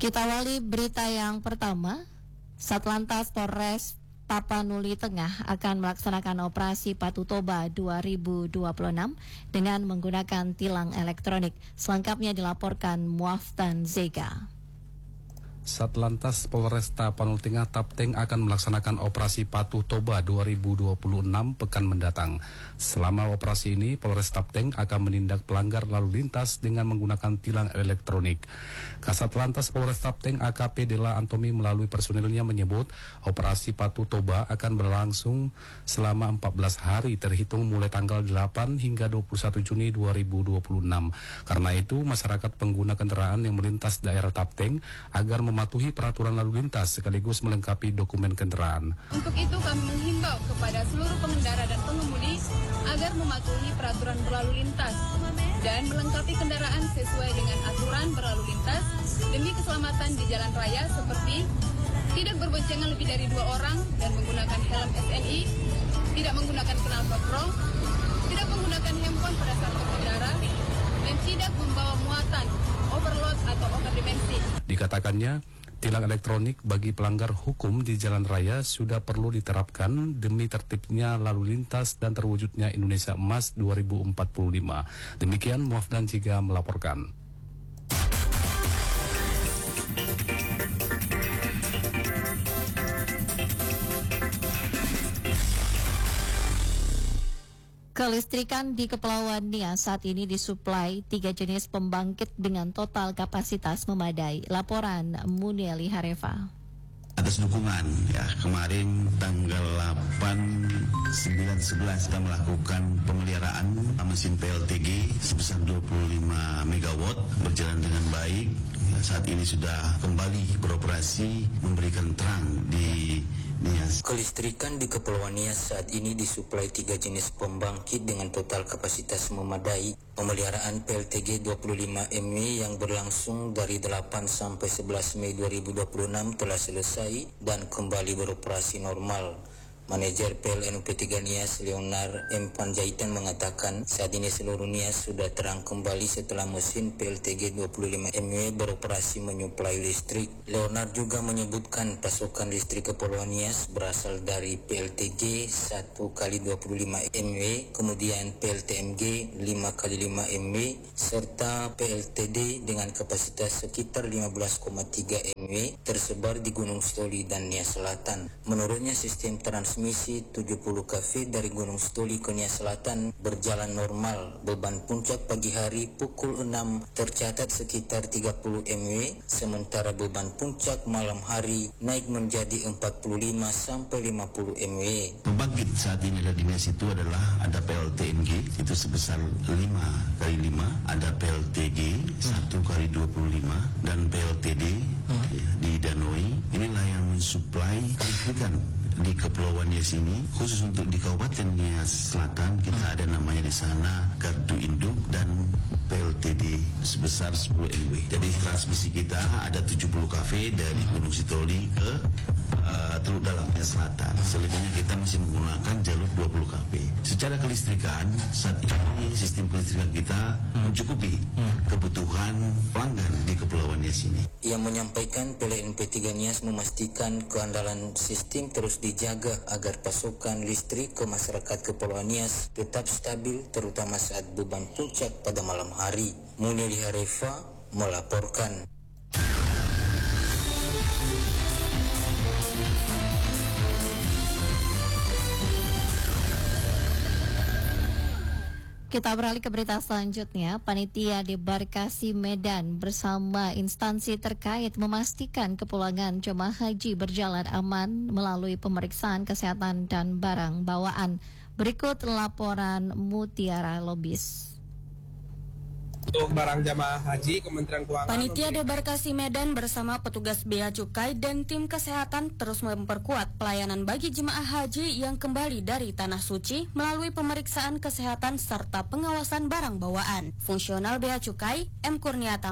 Kita awali berita yang pertama. Satlantas Polres Tapanuli Tengah akan melaksanakan operasi Patu Toba 2026 dengan menggunakan tilang elektronik. Selengkapnya dilaporkan Muaftan Zega. Satlantas Polresta Tapanuli Tengah Tapteng akan melaksanakan operasi Patuh Toba 2026 pekan mendatang. Selama operasi ini, Polres Tapteng akan menindak pelanggar lalu lintas dengan menggunakan tilang elektronik. Kasat Lantas Polres Tapteng AKP Dela Antomi melalui personilnya menyebut operasi Patuh Toba akan berlangsung selama 14 hari terhitung mulai tanggal 8 hingga 21 Juni 2026. Karena itu, masyarakat pengguna kendaraan yang melintas daerah Tapteng agar mematuhi peraturan lalu lintas sekaligus melengkapi dokumen kendaraan. Untuk itu kami menghimbau kepada seluruh pengendara dan pengemudi agar mematuhi peraturan berlalu lintas dan melengkapi kendaraan sesuai dengan aturan berlalu lintas demi keselamatan di jalan raya seperti tidak berboncengan lebih dari 2 orang dan menggunakan helm SNI, tidak menggunakan knalpot roll, tidak menggunakan handphone pada saat berkendara, dan tidak membawa muatan, overload atau overdimensi. Dikatakannya, tilang elektronik bagi pelanggar hukum di jalan raya sudah perlu diterapkan demi tertibnya lalu lintas dan terwujudnya Indonesia Emas 2045. Demikian Muafdan Jiga melaporkan. Kelistrikan di Kepulauan Nias saat ini disuplai 3 jenis pembangkit dengan total kapasitas memadai. Laporan Munieli Hareva. Atas dukungan ya, kemarin tanggal 8, 9, 11 kita melakukan pemeliharaan mesin PLTG sebesar 25 MW berjalan dengan baik. Ya, saat ini sudah kembali beroperasi memberikan terang di Nias. Kelistrikan di Kepulauan Nias saat ini disuplai 3 jenis pembangkit dengan total kapasitas memadai. Pemeliharaan PLTG 25 MW yang berlangsung dari 8 sampai 11 Mei 2026 telah selesai dan kembali beroperasi normal. Manajer PLN UP3 Nias Leonard M. Panjaitan mengatakan saat ini seluruh Nias sudah terang kembali setelah mesin PLTG 25 MW beroperasi menyuplai listrik. Leonard juga menyebutkan pasokan listrik Kepulauan Nias berasal dari PLTG 1x25 MW, kemudian PLTMG 5x5 MW, serta PLTD dengan kapasitas sekitar 15,3 MW tersebar di Gunung Stoli dan Nias Selatan. Menurutnya sistem transmisi 70 kV dari Gunung Stoli ke Nias Selatan berjalan normal. Beban puncak pagi hari pukul 6 tercatat sekitar 30 MW, sementara beban puncak malam hari naik menjadi 45 sampai 50 MW. Pembangkit saat ini ada di Nias itu adalah ada PLTMG itu sebesar 5x5, ada PLTG 1x25 dan PLTD di Danoi. Inilah yang mensuplai kelistrikan di Kepulauan Nias ini, khusus untuk di Kabupaten Nias Selatan kita ada namanya di sana Gardu Induk dan PLTD sebesar 10 MW. Jadi transmisi kita ada 70 kV dari Gunung Sitoli ke Teluk Dalam Nias Selatan. Selebihnya kita masih menggunakan jalur 20 kV. Secara kelistrikan saat ini sistem kelistrikan kita mencukupi kebutuhan pelanggan di Kepulauan Nias ini. Ia menyampaikan PLN UP3 Nias memastikan keandalan sistem terus dijaga agar pasokan listrik ke masyarakat Kepulauan Nias tetap stabil terutama saat beban puncak pada malam hari. Munieli Hareva melaporkan. Kita beralih ke berita selanjutnya. Panitia Debarkasi Medan bersama instansi terkait memastikan kepulangan jemaah haji berjalan aman melalui pemeriksaan kesehatan dan barang bawaan. Berikut laporan Mutiara Lobis. Untuk barang jamaah haji, Kementerian Keuangan Panitia Debarkasi Medan bersama petugas Bea Cukai dan tim kesehatan terus memperkuat pelayanan bagi jemaah haji yang kembali dari Tanah Suci melalui pemeriksaan kesehatan serta pengawasan barang bawaan. Fungsional Bea Cukai, M. Kurniatama,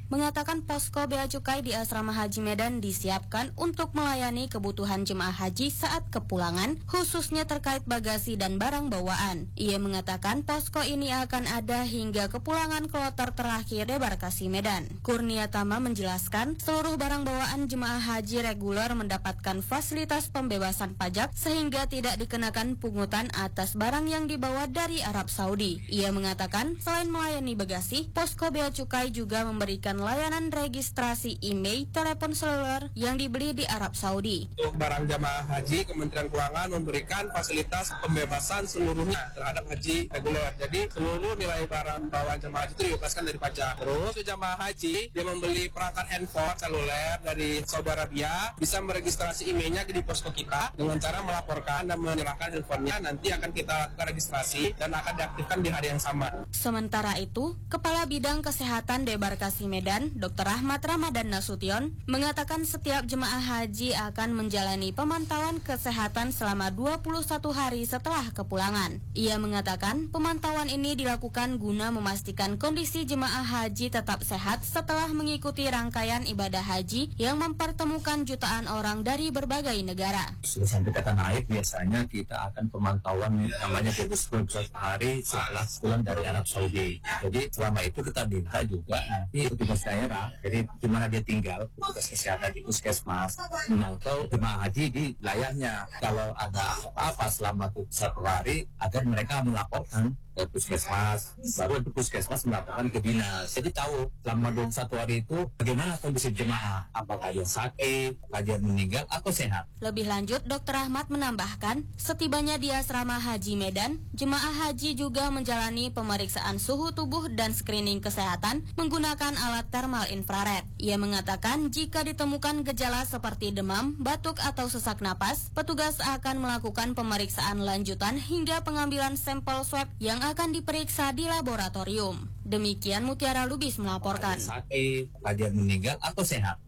mengatakan posko Bea Cukai di Asrama Haji Medan disiapkan untuk melayani kebutuhan jemaah haji saat kepulangan, khususnya terkait bagasi dan barang bawaan. Ia mengatakan posko ini akan ada hingga kepulangan kloter terakhir debarkasi Medan. Kurniatama menjelaskan, seluruh barang bawaan jemaah haji reguler mendapatkan fasilitas pembebasan pajak sehingga tidak dikenakan pungutan atas barang yang dibawa dari Arab Saudi. Ia mengatakan, selain melayani bagasi, posko Bea Cukai juga memberikan layanan registrasi IMEI telepon seluler yang dibeli di Arab Saudi. Untuk barang jamaah haji, Kementerian Keuangan memberikan fasilitas pembebasan seluruhnya terhadap haji reguler. Jadi seluruh nilai barang bawaan jamaah haji itu dibebaskan dari pajak. Terus jamaah haji dia membeli perangkat handphone seluler dari Saudi Arabia, bisa meregistrasi IMEI-nya di posko kita dengan cara melaporkan dan menyerahkan handphonenya. Nanti akan kita lakukan registrasi dan akan diaktifkan di hari yang sama. Sementara itu, Kepala Bidang Kesehatan Debarkasi Medan, Dr. Ahmad Ramadan Nasution, mengatakan setiap jemaah haji akan menjalani pemantauan kesehatan selama 21 hari setelah kepulangan. Ia mengatakan pemantauan ini dilakukan guna memastikan kondisi jemaah haji tetap sehat setelah mengikuti rangkaian ibadah haji yang mempertemukan jutaan orang dari berbagai negara. Sudah sampai ke tanah air, biasanya kita akan pemantauan namanya 21 hari setelah pulang dari Arab Saudi. Jadi selama itu kita minta juga nanti petugas daerah, jadi di mana dia tinggal, petugas kesehatan di puskesmas memantau jemaah haji di wilayahnya. Kalau ada apa-apa selama 1 hari, agar mereka melaporkan ke puskesmas, baru itu puskesmas melaporkan ke dinas. Jadi tahu selama 21 hari itu bagaimana kondisi jemaah, apakah dia sakit, apakah dia meninggal, atau sehat. Lebih lanjut, Dr. Ahmad menambahkan, setibanya di Asrama Haji Medan, jemaah haji juga menjalani pemeriksaan suhu tubuh dan screening kesehatan menggunakan alat thermal infrared. Ia mengatakan jika ditemukan gejala seperti demam, batuk atau sesak napas, petugas akan melakukan pemeriksaan lanjutan hingga pengambilan sampel swab yang akan diperiksa di laboratorium. Demikian Mutiara Lubis melaporkan. Sakit, apakah dia meninggal atau sehat.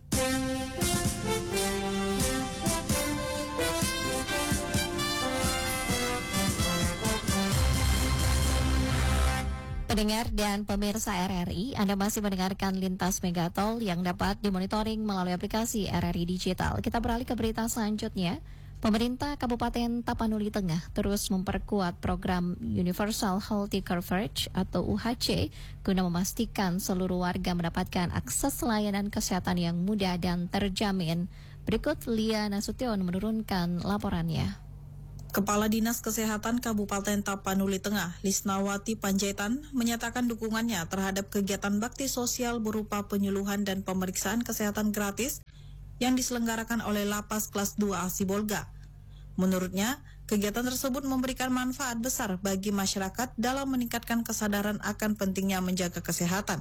Pendengar dan pemirsa RRI, Anda masih mendengarkan Lintas Megatol yang dapat dimonitoring melalui aplikasi RRI Digital. Kita beralih ke berita selanjutnya. Pemerintah Kabupaten Tapanuli Tengah terus memperkuat program Universal Healthy Coverage atau UHC guna memastikan seluruh warga mendapatkan akses layanan kesehatan yang mudah dan terjamin. Berikut Lia Nasution menurunkan laporannya. Kepala Dinas Kesehatan Kabupaten Tapanuli Tengah, Lisnawati Panjaitan, menyatakan dukungannya terhadap kegiatan bakti sosial berupa penyuluhan dan pemeriksaan kesehatan gratis yang diselenggarakan oleh Lapas Kelas 2 Sibolga. Menurutnya, kegiatan tersebut memberikan manfaat besar bagi masyarakat dalam meningkatkan kesadaran akan pentingnya menjaga kesehatan.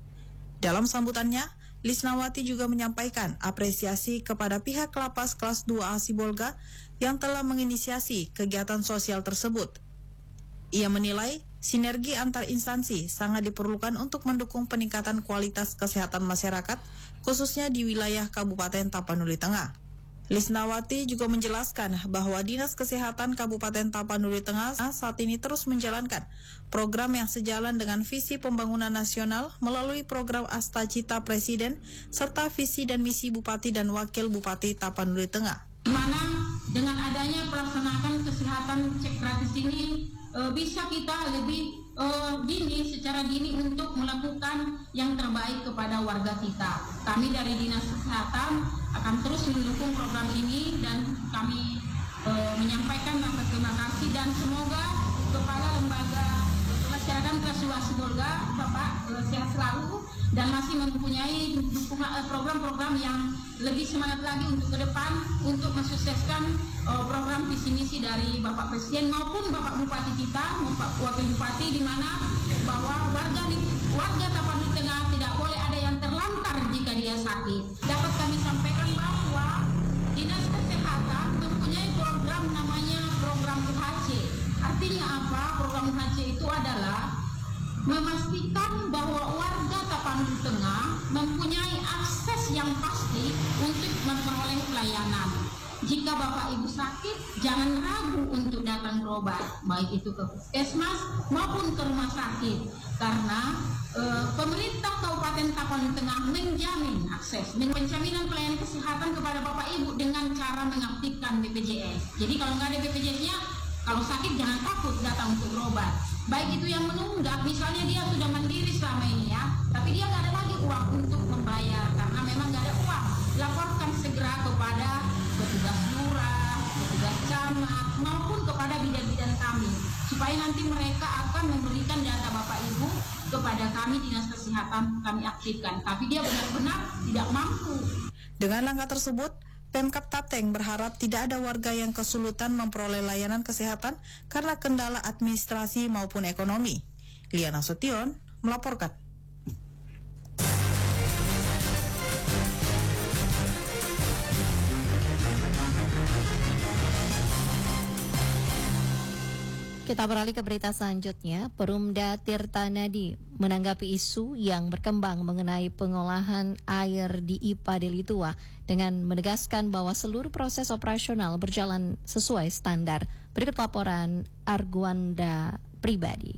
Dalam sambutannya, Lisnawati juga menyampaikan apresiasi kepada pihak Lapas Kelas 2 Sibolga yang telah menginisiasi kegiatan sosial tersebut. Ia menilai sinergi antar instansi sangat diperlukan untuk mendukung peningkatan kualitas kesehatan masyarakat, khususnya di wilayah Kabupaten Tapanuli Tengah. Lisnawati juga menjelaskan bahwa Dinas Kesehatan Kabupaten Tapanuli Tengah saat ini terus menjalankan program yang sejalan dengan visi pembangunan nasional melalui program Astacita Presiden serta visi dan misi Bupati dan Wakil Bupati Tapanuli Tengah. Di mana dengan adanya pelaksanaan kesehatan cek gratis ini bisa kita lebih secara dini untuk melakukan yang terbaik kepada warga kita. Kami dari Dinas Kesehatan akan terus mendukung program ini dan kami menyampaikan rasa terima kasih dan semoga Kepala Lembaga Kesehatan Kelas 2 Sibolga Bapak sehat selalu dan masih mempunyai program-program yang lebih semangat lagi untuk ke depan untuk mensukseskan program visi misi dari Bapak Presiden maupun Bapak Bupati kita, Bapak Wakil Bupati, di mana bahwa warga Tapanuli Tengah tidak boleh ada yang terlantar jika dia sakit. Dapat kami sampaikan bahwa Dinas Kesehatan mempunyai program namanya program UHC. Artinya apa? Program UHC itu adalah memastikan bahwa warga Tapanuli Tengah mempunyai akses yang pasti untuk memperoleh pelayanan. jika Bapak Ibu sakit, jangan ragu untuk datang berobat, baik itu ke puskesmas maupun ke rumah sakit. Karena pemerintah Kabupaten Tapanuli Tengah menjamin akses dan penjaminan pelayanan kesehatan kepada Bapak Ibu dengan cara mengaktifkan BPJS. Jadi kalau nggak ada BPJS-nya, kalau sakit jangan takut datang untuk berobat. Baik itu yang menunggak, misalnya dia sudah mandiri selama ini ya, tapi dia nggak ada lagi uang untuk membayar karena memang nggak ada uang. Laporkan segera kepada petugas lurah, petugas camat, maupun kepada bidan-bidan kami, supaya nanti mereka akan memberikan data Bapak Ibu kepada kami Dinas Kesehatan, kami aktifkan. Tapi dia benar-benar tidak mampu. Dengan langkah tersebut, Pemkab Tapteng berharap tidak ada warga yang kesulitan memperoleh layanan kesehatan karena kendala administrasi maupun ekonomi. Liana Sution melaporkan. Kita beralih ke berita selanjutnya. Perumda Tirtanadi menanggapi isu yang berkembang mengenai pengolahan air di IPA Deli Tua dengan menegaskan bahwa seluruh proses operasional berjalan sesuai standar. Berikut laporan Arguanda Pribadi.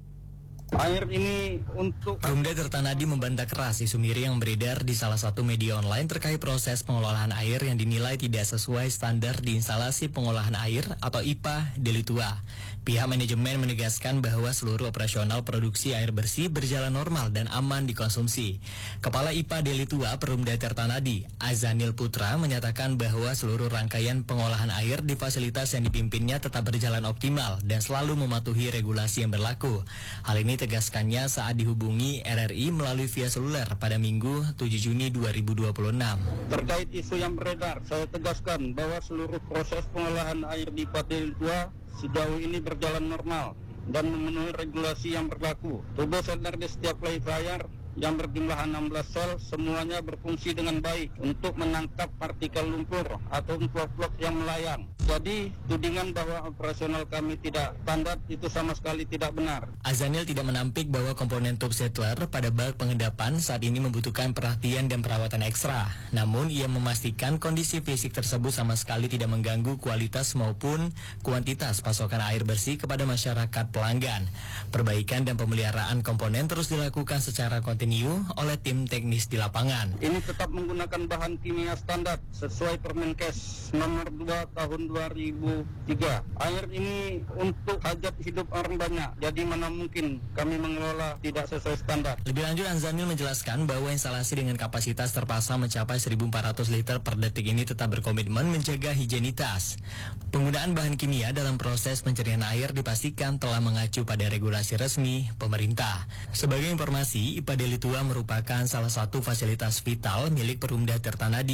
Air ini untuk Perumda Tirtanadi membantah keras isu miring yang beredar di salah satu media online terkait proses pengelolaan air yang dinilai tidak sesuai standar di instalasi pengolahan air atau IPA Deli Tua. Pihak manajemen menegaskan bahwa seluruh operasional produksi air bersih berjalan normal dan aman dikonsumsi. Kepala IPA Deli Tua Perumda Tirtanadi, Azanil Putra, menyatakan bahwa seluruh rangkaian pengolahan air di fasilitas yang dipimpinnya tetap berjalan optimal dan selalu mematuhi regulasi yang berlaku. Hal ini tegaskannya saat dihubungi RRI melalui via seluler pada Minggu 7 Juni 2026. Terkait isu yang beredar, saya tegaskan bahwa seluruh proses pengolahan air di IPA Deli Tua sejauh ini berjalan normal dan memenuhi regulasi yang berlaku. Turbo senter di setiap clarifier yang berjumlah 16 sel semuanya berfungsi dengan baik untuk menangkap partikel lumpur atau vlog-vlog yang melayang. Jadi tudingan bahwa operasional kami tidak standar itu sama sekali tidak benar. Azanil tidak menampik bahwa komponen tube settler pada bak pengendapan saat ini membutuhkan perhatian dan perawatan ekstra. Namun ia memastikan kondisi fisik tersebut sama sekali tidak mengganggu kualitas maupun kuantitas pasokan air bersih kepada masyarakat pelanggan. Perbaikan dan pemeliharaan komponen terus dilakukan secara kontinu oleh tim teknis di lapangan. Ini tetap menggunakan bahan kimia standar sesuai Permenkes nomor 2 tahun 2003. Air ini untuk hajat hidup orang banyak, jadi mana mungkin kami mengelola tidak sesuai standar. Lebih lanjut, Azanil menjelaskan bahwa instalasi dengan kapasitas terpasang mencapai 1.400 liter per detik ini tetap berkomitmen menjaga higienitas. Penggunaan bahan kimia dalam proses pencernaan air dipastikan telah mengacu pada regulasi resmi pemerintah. Sebagai informasi, IPA Deli Tua merupakan salah satu fasilitas vital milik Perumda Tirtanadi